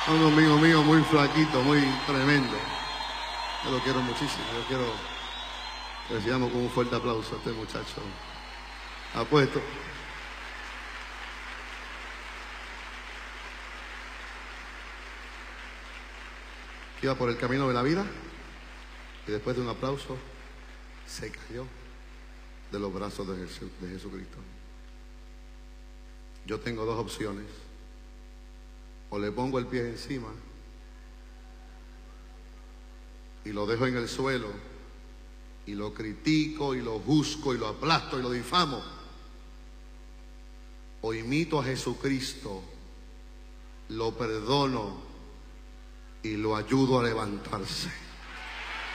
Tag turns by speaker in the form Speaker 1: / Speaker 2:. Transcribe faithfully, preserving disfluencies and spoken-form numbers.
Speaker 1: Un amigo mío muy flaquito, muy tremendo. Yo lo quiero muchísimo. Yo quiero que recibamos con un fuerte aplauso a este muchacho. Apuesto. Iba por el camino de la vida y después de un aplauso se cayó de los brazos de, Jesús, de Jesucristo. Yo tengo dos opciones: o le pongo el pie encima y lo dejo en el suelo y lo critico y lo juzgo y lo aplasto y lo difamo, o imito a Jesucristo, lo perdono y lo ayudo a levantarse.